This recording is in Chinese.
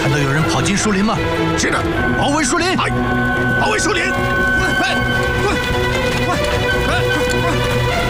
看到有人跑进树林吗？ 是的， 包围树林！ 哎，包围树林！哎，